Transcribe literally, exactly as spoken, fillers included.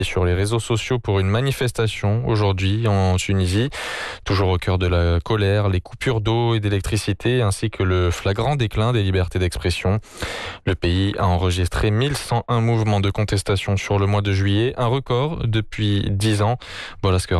sur les réseaux sociaux pour une manifestation aujourd'hui en Tunisie. Toujours au cœur de la colère, les coupures d'eau et d'électricité ainsi que le flagrant déclin des libertés d'expression. Le pays a enregistré mille cent un mouvements de contestation sur le mois de juillet, un record depuis dix ans. Voilà ce que